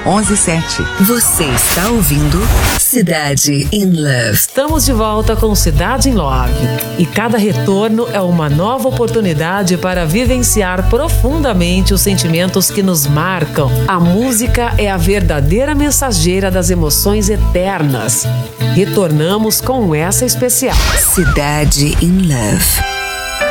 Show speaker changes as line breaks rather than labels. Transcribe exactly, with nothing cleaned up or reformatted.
onze sete.
Você está ouvindo Cidade in Love.
Estamos de volta com Cidade in Love. E cada retorno é uma nova oportunidade para vivenciar profundamente os sentimentos que nos marcam. A música é a verdadeira mensageira das emoções eternas. Retornamos com essa especial.
Cidade in Love.